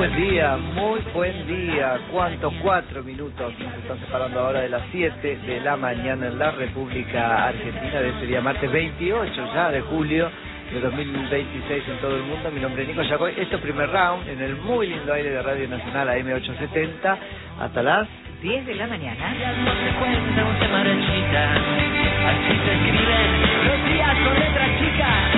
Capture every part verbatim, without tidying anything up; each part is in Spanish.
buen día, muy buen día. ¿Cuántos? Cuatro minutos nos están separando ahora de las siete de la mañana en la República Argentina de este día martes veintiocho ya de julio de dos mil veintiséis en todo el mundo. Mi nombre es Nico Yacoy. Esto es primer round en el muy lindo aire de Radio Nacional A M ochocientos setenta hasta las diez de la mañana. No se cuenta, no se marchita, así se escriben los días con letra chica.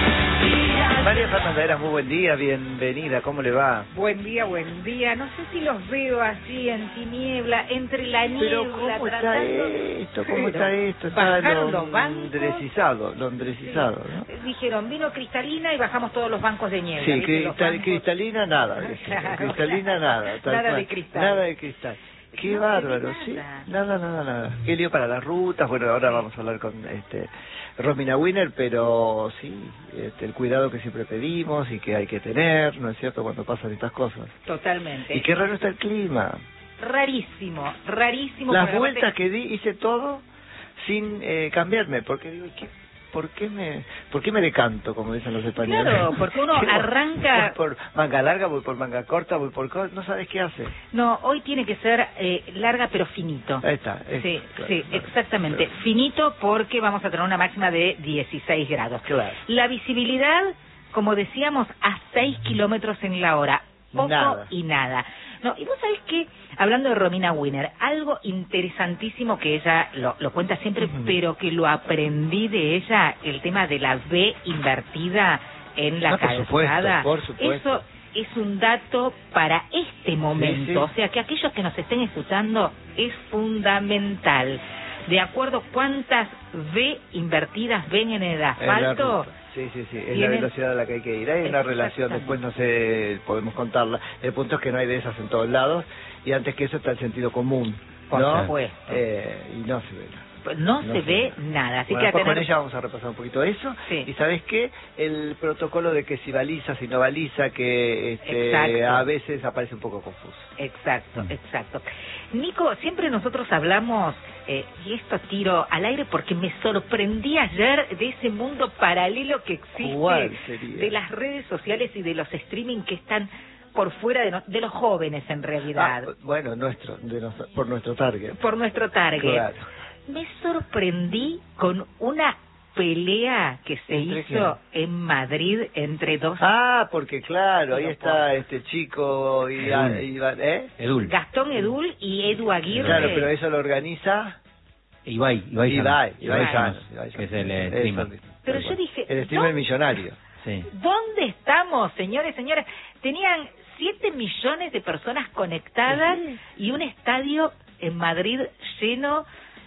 María Fernanda, muy buen día, bienvenida, ¿cómo le va? Buen día, buen día. No sé si los veo así en tiniebla, entre la niebla. Pero ¿cómo tratando... está esto? ¿Cómo Pero está esto? Está bajaron los bancos. londresizado, londresizado, ¿no? Dijeron, vino cristalina y bajamos todos los bancos de niebla. Sí, ¿viste? cristal, bancos... cristalina nada, Claro, cristalina nada. Tal nada cual. de cristal. Nada de cristal. Qué no bárbaro, nada. sí. Nada, nada, nada. Qué lío para las rutas. Bueno, ahora vamos a hablar con este Romina Winner, pero sí, este, el cuidado que siempre pedimos y que hay que tener, ¿no es cierto?, cuando pasan estas cosas. Totalmente. Y qué raro está el clima. Rarísimo, rarísimo. Las vueltas que di, hice todo sin eh, cambiarme, porque digo, ¿qué? ¿Por qué me por qué me decanto, como dicen los españoles? Claro, porque uno arranca... Voy por manga larga, voy por manga corta, voy por corta, no sabes qué hace. No, hoy tiene que ser eh, larga pero finito. Ahí está. Es, sí, claro, sí, claro, exactamente. claro. Finito porque vamos a tener una máxima de dieciséis grados. Claro. La visibilidad, como decíamos, a seis kilómetros en la hora. Poco Nada. y nada. No, y vos sabés que, hablando de Romina Winner, algo interesantísimo que ella lo, lo cuenta siempre, uh-huh. pero que lo aprendí de ella, el tema de la V invertida en la no, por calzada. Supuesto, por supuesto. Eso es un dato para este momento, sí, sí. O sea, que aquellos que nos estén escuchando es fundamental. De acuerdo cuántas V invertidas ven en el asfalto... Sí, sí, sí, es la velocidad a la que hay que ir. Hay una relación, después no sé, podemos contarla. El punto es que no hay de esas en todos lados, y antes que eso está el sentido común, por ¿no? supuesto. Eh, y no se ve nada. No, no se, se ve ve nada. Así bueno, que tener... tener... con ella vamos a repasar un poquito eso. Sí. Y ¿sabes qué? El protocolo de que si baliza, si no baliza, que este, a veces aparece un poco confuso. Exacto, exacto. Nico, siempre nosotros hablamos, eh, y esto tiro al aire porque me sorprendí ayer de ese mundo paralelo que existe, de las redes sociales y de los streaming que están por fuera de, no, de los jóvenes en realidad. Ah, bueno, nuestro, de nos, por nuestro target. Por nuestro target. Claro. Me sorprendí con una pelea que se hizo quién? en Madrid entre dos... Ah, porque claro, ahí está este chico y, y, ¿eh? Edul. Gastón Edul y Edu Aguirre. Claro, pero eso lo organiza... Ibai, Ibai Ibai, Ibai, Ibai, Ibai, que es el eh, streamer. Pero yo dije... El streamer millonario. Sí. ¿Dónde estamos, señores, señoras? Tenían siete millones de personas conectadas sí. y un estadio en Madrid lleno...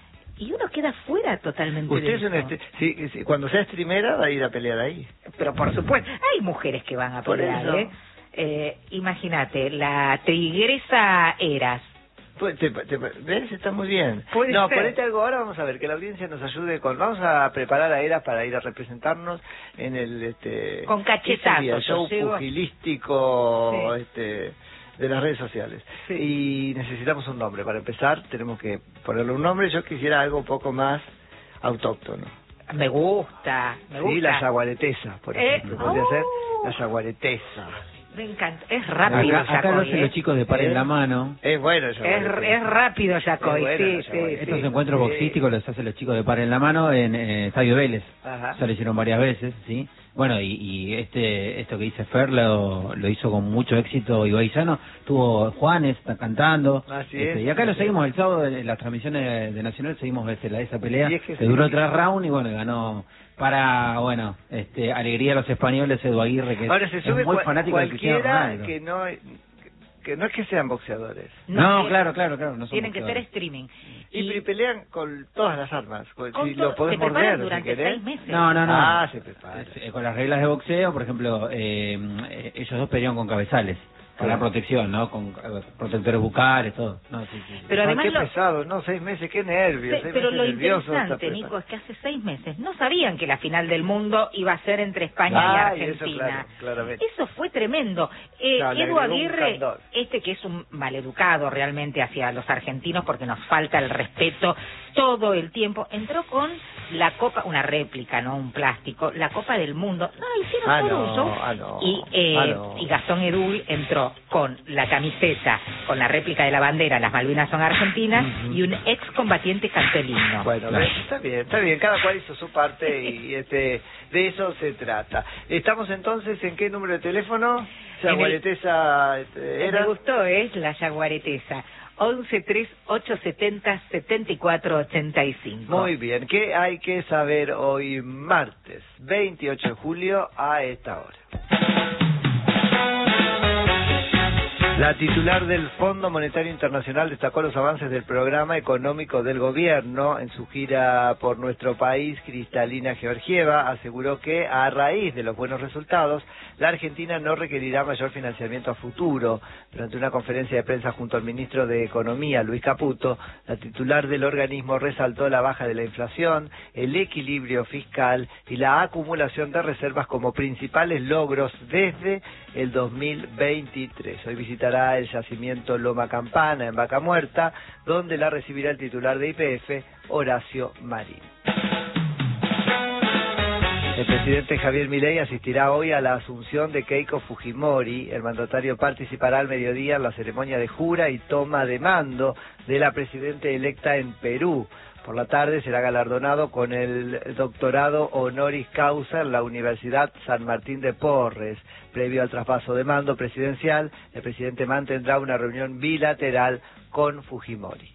Y uno queda fuera totalmente Usted de es un sí, sí, cuando sea streamera va a ir a pelear ahí. Pero por supuesto, hay mujeres que van a pelear, ¿eh? eh Imagínate, la tigresa Eras. Pues, te, te, ¿Ves? Está muy bien. Puede no, ser. ponete algo ahora, vamos a ver, que la audiencia nos ayude con... Vamos a preparar a Eras para ir a representarnos en el... este con cachetazos. El show llevo... pugilístico, sí. este... de las redes sociales. Sí. Y necesitamos un nombre. Para empezar, tenemos que ponerle un nombre. Yo quisiera algo un poco más autóctono. Me gusta, me gusta. Sí, la yaguaretesa, por ejemplo. Eh, Podría oh. ser la yaguaretesa. Me encanta. Es rápido, Acá, acá lo hacen ¿eh? los chicos de par en la mano. Es bueno, es, es rápido, Yacoy. Bueno, sí, sí, sí. Estos encuentros sí. boxísticos los hacen los chicos de par en la mano en eh, Estadio Vélez. Ajá. Ya lo hicieron varias veces, ¿sí? Bueno, y, y este esto que dice Fer lo, lo hizo con mucho éxito Ibai Llano. Tuvo Juanes, está cantando. Así este, es. Y acá lo sí. seguimos el sábado en las transmisiones de, de Nacional, seguimos este, la, esa pelea es que que sí. duró tres rounds y bueno, ganó para, bueno, este alegría a los españoles, Edu Aguirre, que Ahora se es sube muy cual, fanático del Cristiano cualquiera Ronaldo. que no... que no es que sean boxeadores. No, No, claro, claro, claro. No son tienen que ser boxeadores. streaming. Y, Y, y pelean con todas las armas. Con, con si todo- lo podés se preparan morder, durante si querés. seis meses. No, no, no. Ah, se prepara. Es, eh, con las reglas de boxeo, por ejemplo, eh, eh, ellos dos pelean con cabezales. Para la protección, ¿no? Con eh, protectores bucales, todo. No, sí, sí, sí. Pero Ah, además qué lo- pesado, no, seis meses, qué nervios. Sí, seis pero meses lo nervioso, interesante, está Nico, es que hace seis meses no sabían que la final del mundo iba a ser entre España Ah, y y eso, Argentina. claro, claramente. Eso fue tremendo. Eh, Claro, le Edu agregó un Aguirre, candor. este que es un maleducado realmente hacia los argentinos porque nos falta el respeto todo el tiempo, entró con la copa, una réplica, no un plástico, la Copa del Mundo, no la hicieron ah, por no, uso, ah, no, y, eh, ah, no. y Gastón Edul entró con la camiseta, con la réplica de la bandera, las Malvinas son argentinas, uh-huh. y un excombatiente cantó el himno. Bueno, no. está bien, está bien, cada cual hizo su parte y este de eso se trata. Estamos entonces, ¿en qué número de teléfono? Yaguaretesa era. Me gustó, es ¿eh? La Yaguaretesa. once tres ocho setenta setenta y cuatro ochenta y cinco. Muy bien, ¿qué hay que saber hoy martes veintiocho de julio a esta hora? La titular del Fondo Monetario Internacional destacó los avances del programa económico del gobierno. En su gira por nuestro país, Cristalina Georgieva aseguró que, a raíz de los buenos resultados, la Argentina no requerirá mayor financiamiento a futuro. Durante una conferencia de prensa junto al ministro de Economía, Luis Caputo, la titular del organismo resaltó la baja de la inflación, el equilibrio fiscal y la acumulación de reservas como principales logros desde el dos mil veintitrés. Hoy visitará el yacimiento Loma Campana en Vaca Muerta, donde la recibirá el titular de Y P F, Horacio Marín. El presidente Javier Milei asistirá hoy a la asunción de Keiko Fujimori. El mandatario participará al mediodía en la ceremonia de jura y toma de mando de la presidenta electa en Perú. Por la tarde será galardonado con el doctorado honoris causa en la Universidad San Martín de Porres. Previo al traspaso de mando presidencial, el presidente mantendrá una reunión bilateral con Fujimori.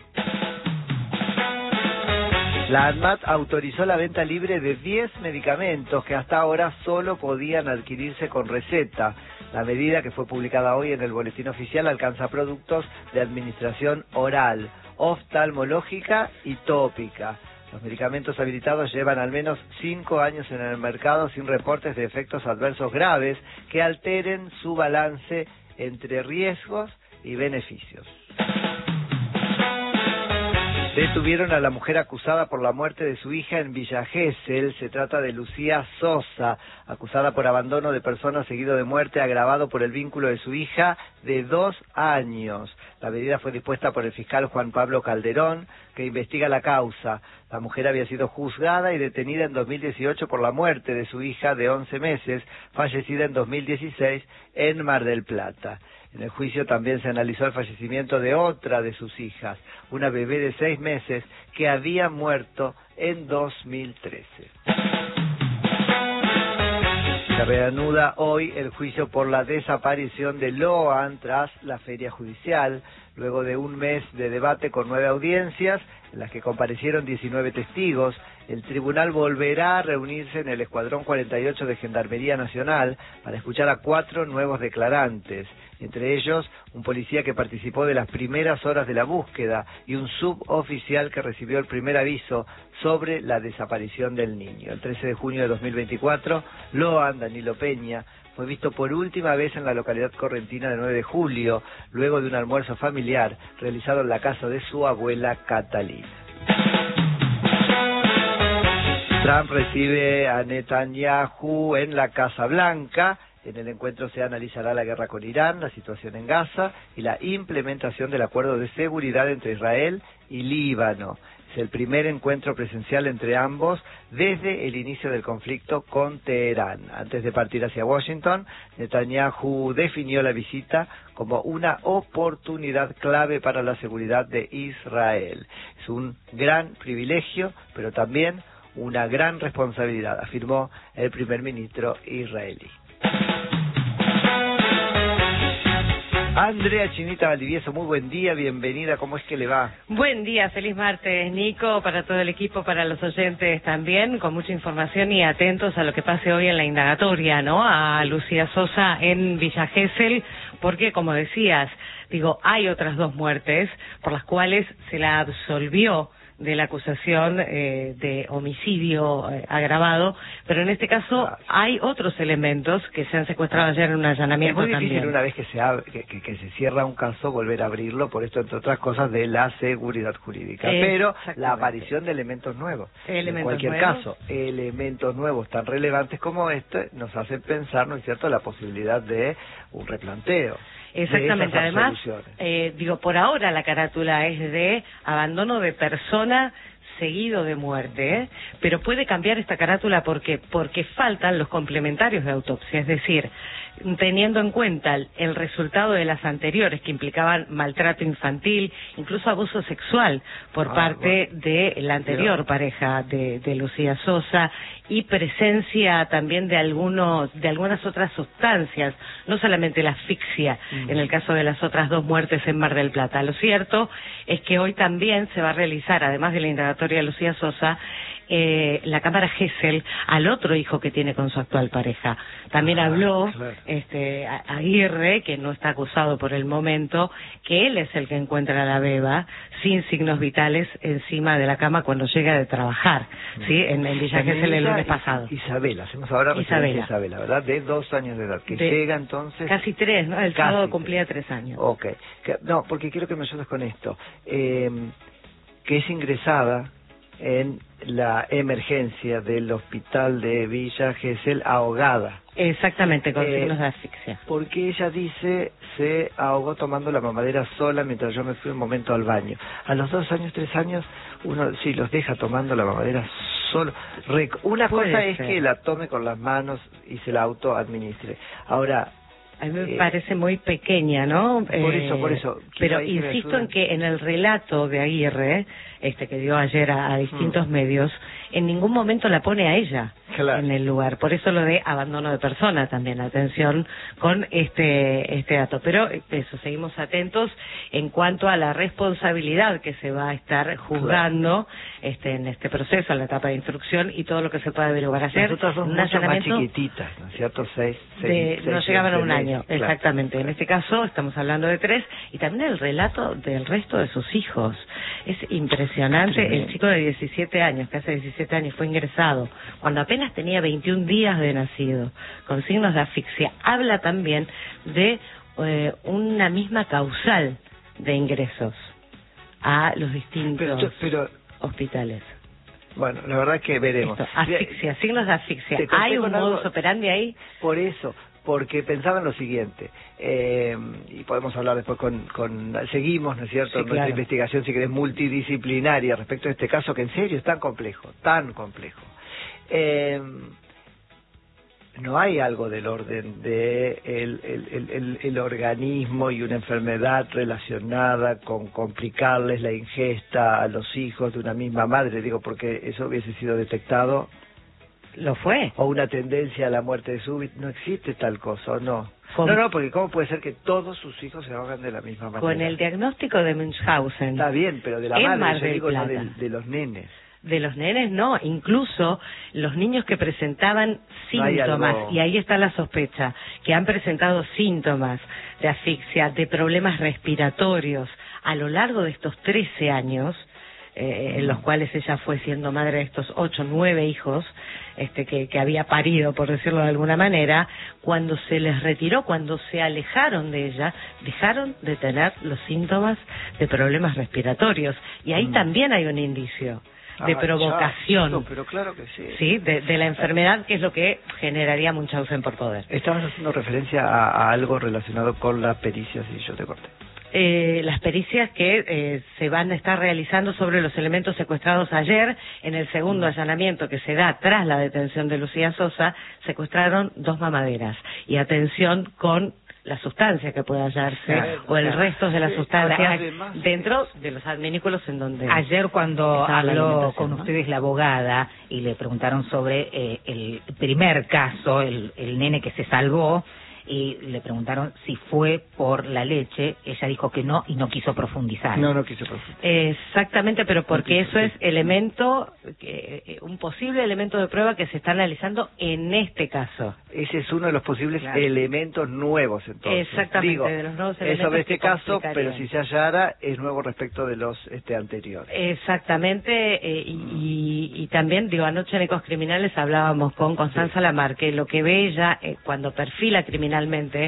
La ANMAT autorizó la venta libre de diez medicamentos que hasta ahora solo podían adquirirse con receta. La medida, que fue publicada hoy en el Boletín Oficial, alcanza productos de administración oral, oftalmológica y tópica. Los medicamentos habilitados llevan al menos cinco años en el mercado sin reportes de efectos adversos graves que alteren su balance entre riesgos y beneficios. Detuvieron a la mujer acusada por la muerte de su hija en Villa Gesell. Se trata de Lucía Sosa, acusada por abandono de persona seguido de muerte agravado por el vínculo de su hija de dos años. La medida fue dispuesta por el fiscal Juan Pablo Calderón, que investiga la causa. La mujer había sido juzgada y detenida en dos mil dieciocho por la muerte de su hija de once meses, fallecida en dos mil dieciséis en Mar del Plata. En el juicio también se analizó el fallecimiento de otra de sus hijas, una bebé de seis meses que había muerto en dos mil trece. Se reanuda hoy el juicio por la desaparición de Loan tras la feria judicial, luego de un mes de debate con nueve audiencias, en las que comparecieron diecinueve testigos. El tribunal volverá a reunirse en el Escuadrón cuarenta y ocho de Gendarmería Nacional para escuchar a cuatro nuevos declarantes, entre ellos un policía que participó de las primeras horas de la búsqueda y un suboficial que recibió el primer aviso sobre la desaparición del niño. El trece de junio de dos mil veinticuatro, Loan Danilo Peña fue visto por última vez en la localidad correntina de nueve de julio, luego de un almuerzo familiar realizado en la casa de su abuela Catalina. Trump recibe a Netanyahu en la Casa Blanca. En el encuentro se analizará la guerra con Irán, la situación en Gaza y la implementación del acuerdo de seguridad entre Israel y Líbano. Es el primer encuentro presencial entre ambos desde el inicio del conflicto con Teherán. Antes de partir hacia Washington, Netanyahu definió la visita como una oportunidad clave para la seguridad de Israel. Es un gran privilegio, pero también una gran responsabilidad, afirmó el primer ministro israelí. Andrea Chinita Valdivieso, muy buen día, bienvenida, ¿cómo es que le va? Buen día, feliz martes, Nico, para todo el equipo, para los oyentes también, con mucha información y atentos a lo que pase hoy en la indagatoria, ¿no? A Lucía Sosa en Villa Gesell, porque, como decías, digo, hay otras dos muertes por las cuales se la absolvió de la acusación eh, de homicidio eh, agravado, pero en este caso claro. Hay otros elementos que se han secuestrado ayer en un allanamiento también. Es muy difícil también. Una vez que se, abre, que, que, que se cierra un caso volver a abrirlo, por esto entre otras cosas de la seguridad jurídica, eh, pero la aparición de elementos nuevos. Elementos en cualquier nuevos. caso, elementos nuevos tan relevantes como este nos hacen pensar, ¿no es cierto?, la posibilidad de un replanteo. Exactamente, además, eh, digo, por ahora la carátula es de abandono de persona seguido de muerte, ¿eh? Pero puede cambiar esta carátula porque porque faltan los complementarios de autopsia, es decir, teniendo en cuenta el, el resultado de las anteriores que implicaban maltrato infantil, incluso abuso sexual por ah, parte bueno. de la anterior Pero... pareja de, de Lucía Sosa, y presencia también de algunos de algunas otras sustancias, no solamente la asfixia mm. en el caso de las otras dos muertes en Mar del Plata. Lo cierto es que hoy también se va a realizar, además de la indagatoria de Lucía Sosa, eh, la cámara Gesell al otro hijo que tiene con su actual pareja. También ah, habló claro. este Aguirre, que no está acusado por el momento, que él es el que encuentra a la beba sin signos vitales encima de la cama cuando llega de trabajar, mm. ¿sí? En, en Villa Gesell el lunes pasado. Isabela, hacemos ahora referencia a Isabela, ¿verdad? De dos años de edad, que de, llega entonces... Casi tres, ¿no? El sábado cumplía tres años. Ok. No, porque quiero que me ayudes con esto. Eh, que es ingresada en la emergencia del hospital de Villa Gesell ahogada. Exactamente, con eh, signos de asfixia. Porque ella dice, se ahogó tomando la mamadera sola mientras yo me fui un momento al baño. A los dos años, tres años, uno sí los deja tomando la mamadera solo. Una Puede cosa ser. es que la tome con las manos y se la autoadministre. Ahora... A mí me eh, parece muy pequeña, ¿no? Por eh, eso, por eso. Pero insisto en que en el relato de Aguirre, este que dio ayer a, a distintos mm. medios, en ningún momento la pone a ella claro. en el lugar. Por eso lo de abandono de persona también. Atención con este este dato. Pero eso, seguimos atentos en cuanto a la responsabilidad que se va a estar juzgando claro. este en este proceso, en la etapa de instrucción y todo lo que se pueda averiguar. Ayer, nosotros somos mucho más chiquititas, ¿no es cierto? Seis, seis, de, seis no llegaban a un año. Claro. Exactamente, en este caso estamos hablando de tres, y también el relato del resto de sus hijos. Es impresionante. Sí. El chico de diecisiete años, que hace diecisiete años fue ingresado, cuando apenas tenía veintiún días de nacido, con signos de asfixia. Habla también de eh, una misma causal de ingresos a los distintos pero, pero, hospitales. Bueno, la verdad que veremos. Esto, asfixia, signos de asfixia. ¿Hay un modus operandi ahí? Por eso... Porque pensaba en lo siguiente, eh, y podemos hablar después con, con seguimos, ¿no es cierto?, sí, nuestra claro. investigación, si querés, multidisciplinaria respecto a este caso, que en serio es tan complejo, tan complejo. Eh, no hay algo del orden de el, el, el, el, el organismo y una enfermedad relacionada con complicarles la ingesta a los hijos de una misma madre, digo, porque eso hubiese sido detectado. Lo fue. O una tendencia a la muerte súbita. No existe tal cosa, ¿o no? Con... No, no, porque ¿cómo puede ser que todos sus hijos se ahogan de la misma manera? Con el diagnóstico de Münchhausen. Está bien, pero de la madre, Mar yo digo, no de, de los nenes. De los nenes no, incluso los niños que presentaban síntomas, no y ahí está la sospecha, que han presentado síntomas de asfixia, de problemas respiratorios a lo largo de estos trece años, eh, en los cuales ella fue siendo madre de estos ocho, nueve hijos, este que, que había parido, por decirlo de alguna manera, cuando se les retiró, cuando se alejaron de ella, dejaron de tener los síntomas de problemas respiratorios. Y ahí mm. también hay un indicio de ah, provocación, ya, pero claro que sí, sí de, de la enfermedad, que es lo que generaría Münchhausen por poder. Estabas haciendo referencia a, a algo relacionado con las pericias, y yo te corté. Eh, las pericias que eh, se van a estar realizando sobre los elementos secuestrados ayer en el segundo allanamiento que se da tras la detención de Lucía Sosa. Secuestraron dos mamaderas, y atención con la sustancia que pueda hallarse claro, o el claro. resto de las sustancias sí, dentro de los adminículos en donde... Ayer cuando habló con ¿no? ustedes la abogada y le preguntaron sobre eh, el primer caso, el, el nene que se salvó, y le preguntaron si fue por la leche, ella dijo que no y no quiso profundizar. No, no quiso profundizar. Exactamente, pero porque no quiso, eso sí. es elemento, que, un posible elemento de prueba que se está analizando en este caso. Ese es uno de los posibles claro. elementos nuevos, entonces. Exactamente, Digo, de los nuevos elementos. Es sobre este caso, pero si se hallara, es nuevo respecto de los este anteriores. Exactamente, eh, y, y, y también, digo, anoche en Ecos Criminales hablábamos con Constanza sí. Lamar, que lo que ve ella eh, cuando perfila criminalmente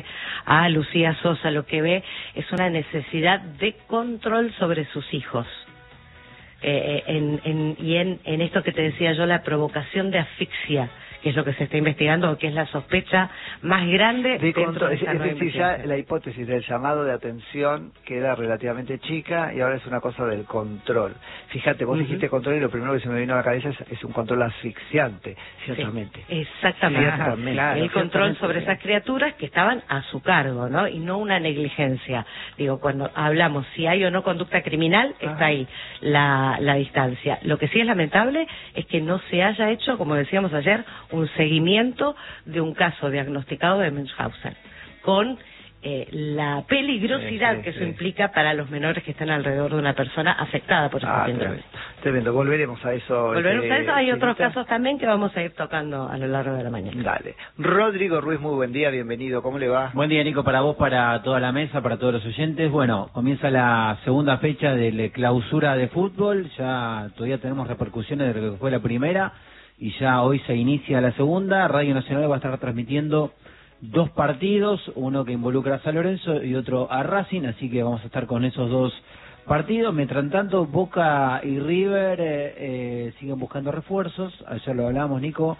a Lucía Sosa, lo que ve es una necesidad de control sobre sus hijos. Eh, en, en, y en, en esto que te decía yo, la provocación de asfixia que es lo que se está investigando, o que es la sospecha más grande de dentro de esta es nueva decir, ya la hipótesis del llamado de atención que era relativamente chica y ahora es una cosa del control. Fíjate, vos uh-huh. dijiste control y lo primero que se me vino a la cabeza es, es un control asfixiante, ciertamente. Sí, exactamente. Ciertamente. Claro, el control sobre esas criaturas que estaban a su cargo, ¿no? Y no una negligencia. Digo, cuando hablamos si hay o no conducta criminal, Ajá. está ahí la, la distancia. Lo que sí es lamentable es que no se haya hecho, como decíamos ayer, un seguimiento de un caso diagnosticado de Munchausen, con eh, la peligrosidad sí, sí, que eso sí. implica para los menores que están alrededor de una persona afectada por ese ah, síndrome. Tremendo. tremendo, volveremos a eso. Volveremos este, a eso, hay ¿sí? otros casos también que vamos a ir tocando a lo largo de la mañana. Dale. Rodrigo Ruiz, muy buen día, bienvenido, ¿cómo le va? Buen día, Nico, para vos, para toda la mesa, para todos los oyentes. Bueno, comienza la segunda fecha de la clausura de fútbol, ya todavía tenemos repercusiones de lo que fue la primera, y ya hoy se inicia la segunda. Radio Nacional va a estar transmitiendo dos partidos, uno que involucra a San Lorenzo y otro a Racing, así que vamos a estar con esos dos partidos. Mientras tanto, Boca y River eh, eh, siguen buscando refuerzos. Ayer lo hablábamos, Nico.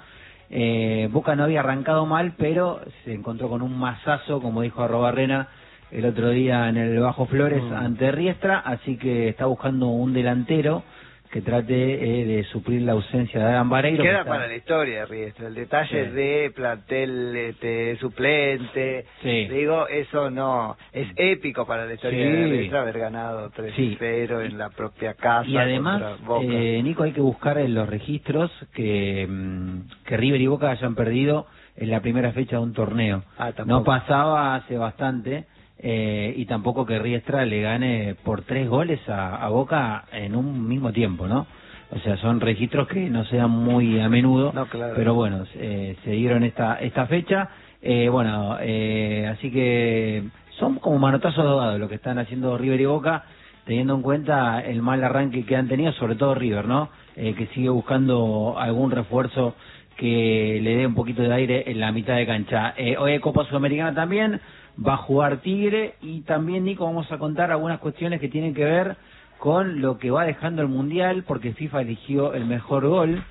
Eh, Boca no había arrancado mal, pero se encontró con un mazazo, como dijo Arrobarrena el otro día en el Bajo Flores mm. ante Riestra, así que está buscando un delantero que trate eh, de suplir la ausencia de Adam Vareiro. Queda está... para la historia de Riestra, el detalle sí. de plantel este, suplente, sí. digo, eso no, es épico para la historia sí. de Riestra haber ganado tres cero sí. en la propia casa. Y además, eh, Nico, hay que buscar en los registros que, que River y Boca hayan perdido en la primera fecha de un torneo. Ah, no pasaba hace bastante. Eh, y tampoco que Riestra le gane por tres goles a, a Boca en un mismo tiempo, ¿no? O sea, son registros que no se dan muy a menudo, no, claro. pero bueno, eh, se dieron esta esta fecha. Eh, bueno, eh, así que son como manotazos ahogados lo que están haciendo River y Boca, teniendo en cuenta el mal arranque que han tenido, sobre todo River, ¿no? Eh, que sigue buscando algún refuerzo que le dé un poquito de aire en la mitad de cancha. Eh, hoy hay Copa Sudamericana también. Va a jugar Tigre y también, Nico, vamos a contar algunas cuestiones que tienen que ver con lo que va dejando el Mundial, porque FIFA eligió el mejor gol.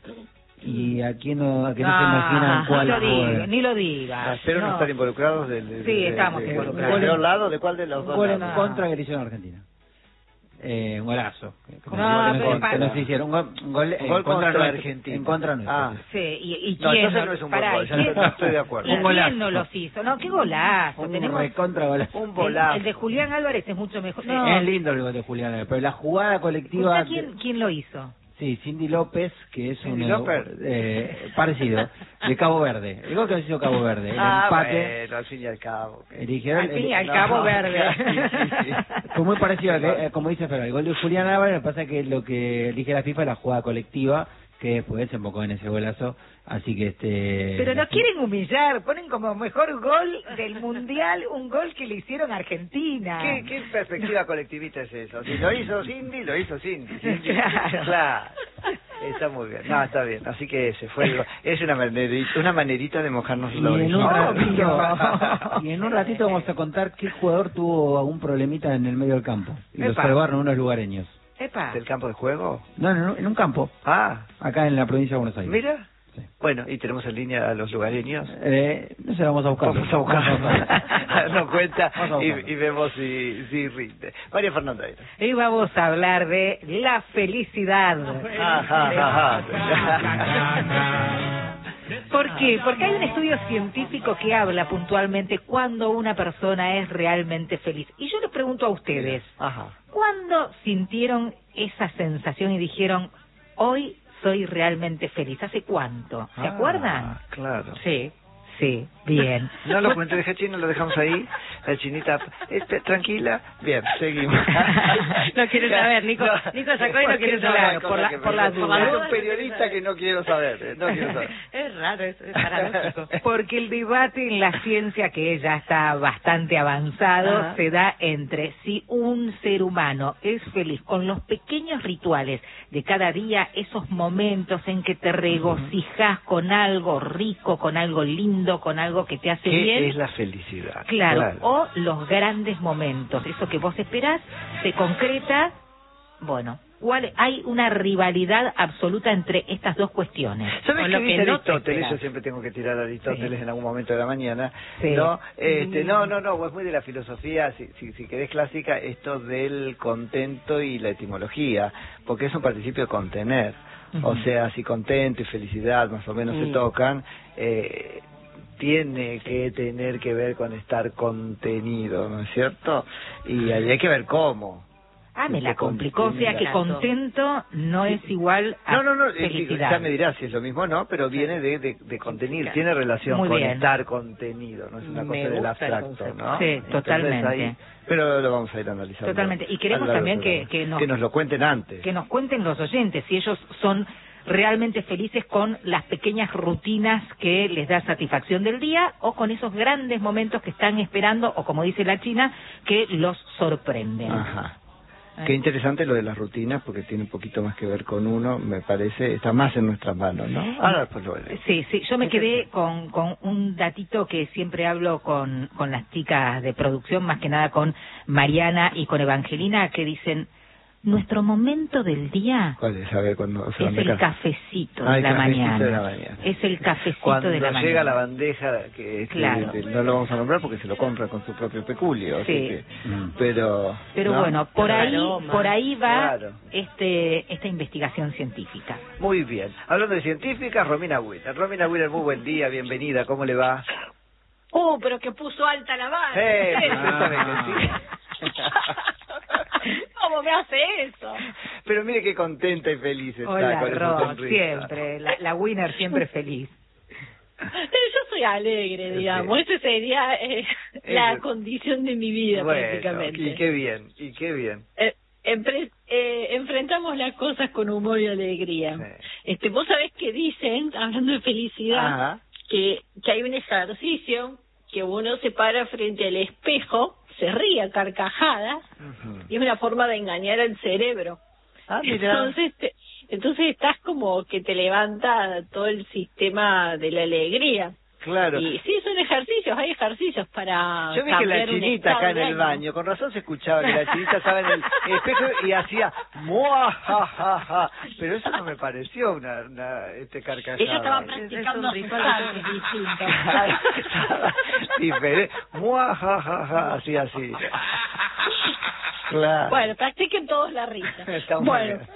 Y aquí no, aquí no ah, se imaginan cuál ni lo diga, ni lo digas. Ah, espero no. no estar involucrados. De, de, sí, de, estamos de, involucrados. ¿De cuál lado? ¿De cuál de los dos? Gol en contra que le hicieron a Argentina. Eh, un golazo. No, no, no, pero que no se hicieron. Un gol, un gol, un gol contra, contra Argentina. En contra nuestra. Ah. Sí, y, y no, quién entonces no es un buen gol, ya no estoy de acuerdo. Un golazo. ¿Quién no los hizo? No, qué golazo. Un Tenemos recontra golazo. Un golazo. El, el de Julián Álvarez es mucho mejor. No. Es lindo el gol de Julián Álvarez, pero la jugada colectiva... ¿Quién, ¿Quién lo hizo? Sí, Cindy López, que es un eh, parecido, de Cabo Verde. El gol que ha sido Cabo Verde, el ah, empate. Bueno, al fin y al cabo. Eligieron, al fin y al no, Cabo Verde. Sí, sí, sí. Fue muy parecido, a que, como dice Ferro, el gol de Julián Álvarez. Lo que pasa es que lo que elige la FIFA es la jugada colectiva, que después se enfocó en ese golazo. Así que este... Pero no quieren humillar, ponen como mejor gol del Mundial un gol que le hicieron a Argentina. ¿Qué, qué perspectiva colectivista es eso? Si lo hizo Cindy, lo hizo Cindy. Cindy. Claro. Claro. Está muy bien. No, está bien. Así que se fue. Es una manerita, una manerita de mojarnos los y en, un ratito, y en un ratito vamos a contar qué jugador tuvo algún problemita en el medio del campo. Y Epa. Lo salvaron unos lugareños. Epa. ¿Del campo de juego? No, no, en un campo. Ah. Acá en la provincia de Buenos Aires. Mira. Sí. Bueno, y tenemos en línea a los lugareños. Eh, no sé, vamos a buscar. Vamos a buscar. Nos cuenta y, y vemos si, si rinde. María Fernanda. Y vamos a hablar de la felicidad. Ajá, ¿Por qué? Porque hay un estudio científico que habla puntualmente cuando una persona es realmente feliz. Y yo les pregunto a ustedes, Ajá. ¿cuándo sintieron esa sensación y dijeron, hoy soy realmente feliz? ¿Hace cuánto? ¿Se ah, acuerdan? Claro. Sí, sí, bien. No lo cuente, deja chino, lo dejamos ahí. La chinita, este, tranquila. Bien, seguimos. No quiere saber, Nico. No, Nico sacó y no quiere saber. Por, la, por las dudas. Es un periodista que no quiero saber. No quiero saber. Es raro, es, es paradójico. Porque el debate en la ciencia, que ya está bastante avanzado, Ajá. se da entre si un ser humano es feliz con los pequeños rituales de cada día, esos momentos en que te regocijas con algo rico, con algo lindo, con algo que te hace ¿Qué bien. es la felicidad? Claro, claro, o los grandes momentos, eso que vos esperás, se concreta, bueno, cuál hay una rivalidad absoluta entre estas dos cuestiones. ¿Sabes qué lo dice que no Aristóteles? Yo siempre tengo que tirar a Aristóteles sí. en algún momento de la mañana. Sí. No, este, no, no, no, es muy de la filosofía, si, si, si querés clásica, esto del contento y la etimología, porque es un participio de contener. Uh-huh. O sea, si contento y felicidad más o menos uh-huh. se tocan, eh, tiene que tener que ver con estar contenido, ¿no es cierto? Y ahí hay que ver cómo. Ah, me la complicó, o sea que contento no es igual a no, no, no, felicidad. Ya me dirás si es lo mismo o no, pero viene de, de, de contenir, tiene relación Muy con bien. estar contenido, no es una me cosa del abstracto, ¿no? Sí, Entonces, totalmente. Ahí, pero lo vamos a ir analizando. Totalmente, y queremos también que, que, nos, que nos lo cuenten antes. Que nos cuenten los oyentes, si ellos son realmente felices con las pequeñas rutinas que les da satisfacción del día o con esos grandes momentos que están esperando o, como dice la China, que los sorprenden. Ajá. Qué interesante lo de las rutinas, porque tiene un poquito más que ver con uno, me parece, está más en nuestras manos, ¿no? Ahora después lo veré. Sí, sí, yo me quedé con, con un datito que siempre hablo con, con las chicas de producción, más que nada con Mariana y con Evangelina, que dicen, nuestro momento del día ¿Cuál es? A ver, cuando se es el cafecito, ah, de, la cafecito de la mañana. Es el cafecito cuando de la mañana. Cuando llega la bandeja, que este, claro. este, no lo vamos a nombrar porque se lo compra con su propio peculio. Sí. Así que, mm. Pero, pero ¿no? bueno, por ahí, por ahí va claro. este esta investigación científica. Muy bien. Hablando de científicas, Romina Wheeler. Romina Wheeler, muy buen día, bienvenida. ¿Cómo le va? Oh, pero que puso alta la vara. Eh, ah. ¿Cómo me hace eso? Pero mire qué contenta y feliz está. Hola, con Ro, siempre, la, la winner siempre feliz. Yo soy alegre, digamos, sí. Esa sería eh, la Eso. condición de mi vida, bueno, prácticamente. Y qué bien, y qué bien. Eh, empre, eh, enfrentamos las cosas con humor y alegría. Sí. Este, vos sabés que dicen, hablando de felicidad, Ajá. que que hay un ejercicio que uno se para frente al espejo, se ríe a carcajadas, uh-huh. y es una forma de engañar al cerebro. Ah, mira. Entonces, te, entonces estás como que te levanta todo el sistema de la alegría. Claro. Y sí, son ejercicios, hay ejercicios para Yo vi que la chinita acá en el baño, con razón se escuchaba que la chinita estaba en el espejo y hacía ¡mua! Ja, ja, ja. Pero eso no me pareció una, una este carcajada. Ella estaba practicando sus cantos distintos. Diferente. ¡Mua! Ja, ja, ja. Así, así. Claro. Bueno, practiquen todos la risa. Está bueno. Bien.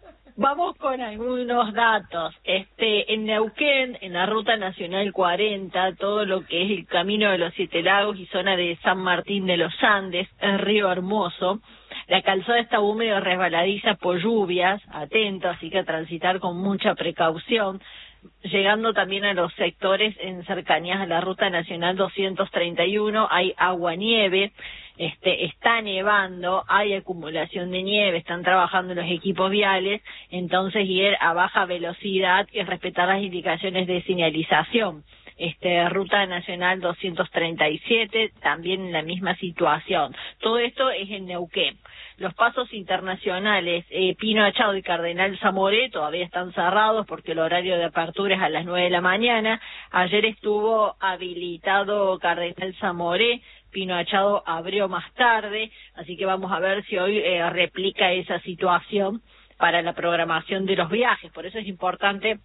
Vamos con algunos datos. Este, en Neuquén, en la Ruta Nacional cuarenta, todo lo que es el Camino de los Siete Lagos y zona de San Martín de los Andes, es Río Hermoso. La calzada está húmeda y resbaladiza por lluvias, atento, así que a transitar con mucha precaución. Llegando también a los sectores en cercanías a la Ruta Nacional doscientos treinta y uno, hay agua-nieve, este, está nevando, hay acumulación de nieve, están trabajando los equipos viales, entonces ir a baja velocidad y respetar las indicaciones de señalización. Este, Ruta Nacional doscientos treinta y siete, también en la misma situación. Todo esto es en Neuquén. Los pasos internacionales, eh, Pino Achado y Cardenal Zamoré todavía están cerrados porque el horario de apertura es a las nueve de la mañana. Ayer estuvo habilitado Cardenal Zamoré, Pino Achado abrió más tarde, así que vamos a ver si hoy eh, replica esa situación para la programación de los viajes. Por eso es importante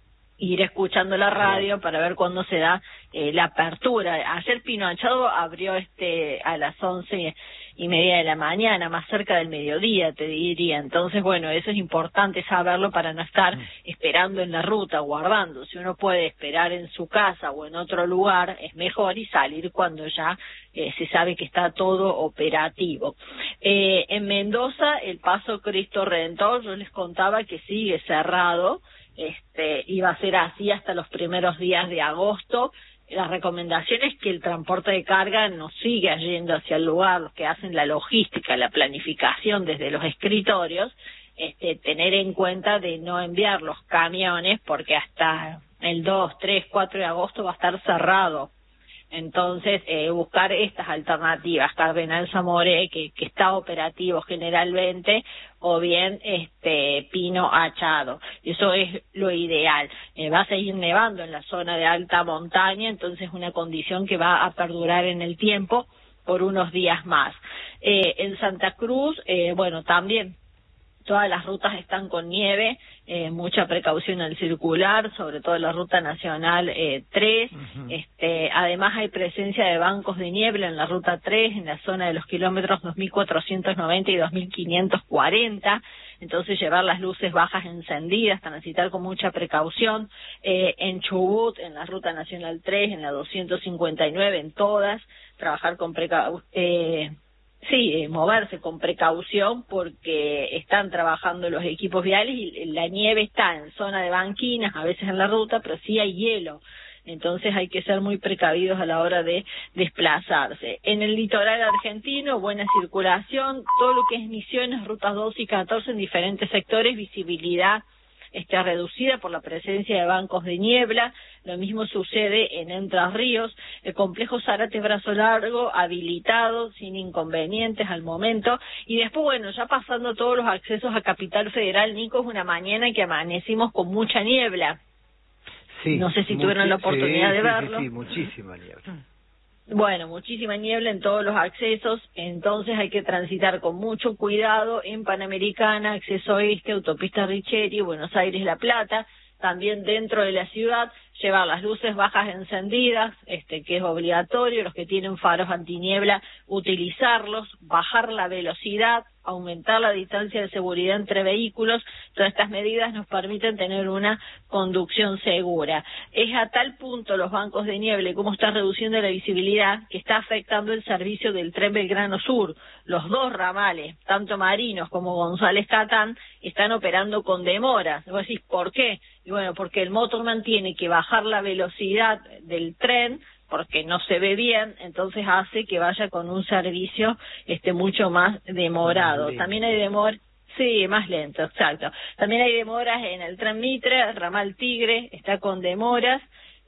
ir escuchando la radio para ver cuándo se da eh, la apertura. Ayer Pino Achado abrió este a las once y media de la mañana, más cerca del mediodía, te diría. Entonces, bueno, eso es importante saberlo para no estar esperando en la ruta, guardando. Si uno puede esperar en su casa o en otro lugar, es mejor, y salir cuando ya eh, se sabe que está todo operativo. Eh, en Mendoza, el Paso Cristo Redentor, yo les contaba que sigue cerrado. Este, iba a ser así hasta los primeros días de agosto. La recomendación es que el transporte de carga no siga yendo hacia el lugar, los que hacen la logística, la planificación desde los escritorios, este, tener en cuenta de no enviar los camiones porque hasta el dos, tres, cuatro de agosto va a estar cerrado. Entonces, eh, buscar estas alternativas, Cardenal Zamoré, que, que está operativo generalmente, o bien este Pino Achado. Eso es lo ideal. Eh, va a seguir nevando en la zona de alta montaña, entonces una condición que va a perdurar en el tiempo por unos días más. Eh, en Santa Cruz, eh, bueno, también todas las rutas están con nieve, eh, mucha precaución al circular, sobre todo la ruta nacional eh, tres. Uh-huh. Este, además hay presencia de bancos de niebla en la ruta tres, en la zona de los kilómetros dos mil cuatrocientos noventa y dos mil quinientos cuarenta. Entonces llevar las luces bajas encendidas, transitar con mucha precaución. Eh, en Chubut, en la ruta nacional tres, en la doscientos cincuenta y nueve, en todas, trabajar con precaución. Eh, Sí, eh, moverse con precaución porque están trabajando los equipos viales y la nieve está en zona de banquinas, a veces en la ruta, pero sí hay hielo. Entonces hay que ser muy precavidos a la hora de desplazarse. En el litoral argentino, buena circulación, todo lo que es Misiones, rutas doce y catorce en diferentes sectores, visibilidad está reducida por la presencia de bancos de niebla. Lo mismo sucede en Entre Ríos, el complejo Zárate Brazo Largo habilitado sin inconvenientes al momento. Y después, bueno, ya pasando todos los accesos a Capital Federal, Nico, es una mañana que amanecimos con mucha niebla. Sí, no sé si tuvieron la oportunidad sí, de sí, verlo. Sí, sí, muchísima niebla. Bueno, muchísima niebla en todos los accesos, entonces hay que transitar con mucho cuidado en Panamericana, acceso este, autopista Richetti, Buenos Aires, La Plata, también dentro de la ciudad, llevar las luces bajas encendidas, este que es obligatorio, los que tienen faros antiniebla, utilizarlos, bajar la velocidad, aumentar la distancia de seguridad entre vehículos. Todas estas medidas nos permiten tener una conducción segura. Es a tal punto los bancos de niebla y cómo está reduciendo la visibilidad que está afectando el servicio del tren Belgrano Sur. Los dos ramales, tanto Marinos como González Catán, están operando con demoras. Vos decís, ¿por qué? Y bueno, porque el motorman tiene que bajar la velocidad del tren porque no se ve bien, entonces hace que vaya con un servicio este mucho más demorado. Más También hay demora, sí, más lento, exacto. También hay demoras en el tren Mitre, el ramal Tigre está con demoras.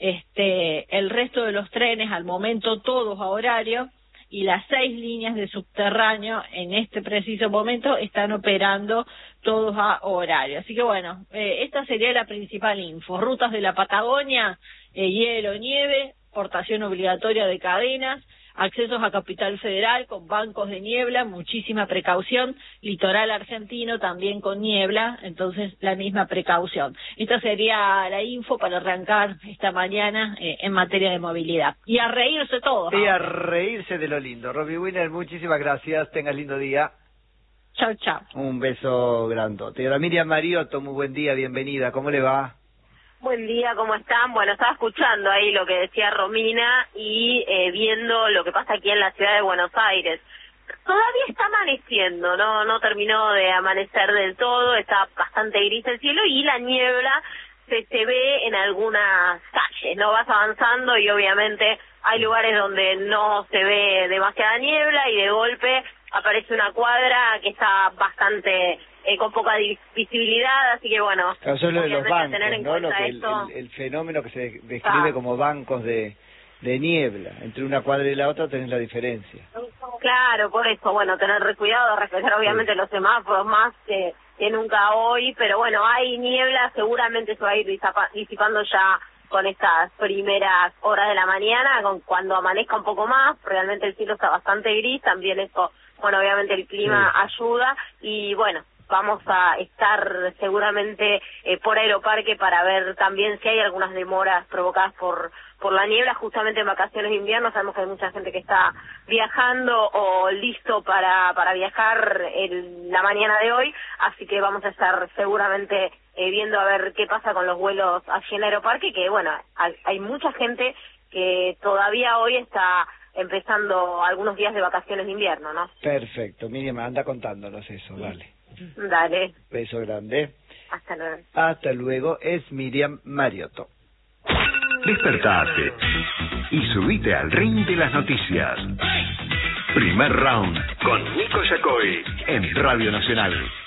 Este, el resto de los trenes al momento todos a horario y las seis líneas de subterráneo en este preciso momento están operando todos a horario. Así que bueno, eh, esta sería la principal info. Rutas de la Patagonia, eh, hielo, nieve, portación obligatoria de cadenas, accesos a Capital Federal con bancos de niebla, muchísima precaución, litoral argentino también con niebla, entonces la misma precaución. Esta sería la info para arrancar esta mañana eh, en materia de movilidad. Y a reírse todos. Y a reírse de lo lindo. Robbie Winner, muchísimas gracias, tengas lindo día. Chao, chao. Un beso grandote. Y ahora Miriam Mariotto, muy buen día, bienvenida, ¿cómo le va? Buen día, ¿cómo están? Bueno, estaba escuchando ahí lo que decía Romina y eh, viendo lo que pasa aquí en la ciudad de Buenos Aires. Todavía está amaneciendo, no no terminó de amanecer del todo, está bastante gris el cielo y la niebla se, se ve en algunas calles, ¿no? Vas avanzando y obviamente hay lugares donde no se ve demasiada niebla y de golpe aparece una cuadra que está bastante... Eh, con poca visibilidad, así que bueno, claro, eso es lo de los bancos, tener en ¿no? Lo que el, esto... el, el fenómeno que se describe ah. como bancos de, de niebla. Entre una cuadra y la otra tenés la diferencia. Claro, por eso, bueno, tener cuidado, respetar obviamente sí. los semáforos más que, que nunca hoy, pero bueno, hay niebla, seguramente se va a ir disipando ya con estas primeras horas de la mañana, con cuando amanezca un poco más, realmente el cielo está bastante gris, también esto, bueno, obviamente el clima sí. ayuda, y bueno, vamos a estar seguramente eh, por Aeroparque para ver también si hay algunas demoras provocadas por por la niebla, justamente en vacaciones de invierno. Sabemos que hay mucha gente que está viajando o listo para para viajar en la mañana de hoy, así que vamos a estar seguramente eh, viendo a ver qué pasa con los vuelos allí en Aeroparque, que bueno, hay, hay mucha gente que todavía hoy está empezando algunos días de vacaciones de invierno, ¿no? Perfecto, Miriam, anda contándonos eso, vale. Dale. Beso grande. Hasta luego. Hasta luego. Es Miriam Mariotto. Despertate y subite al ring de las noticias. Primer round con Nico Yacoy en Radio Nacional.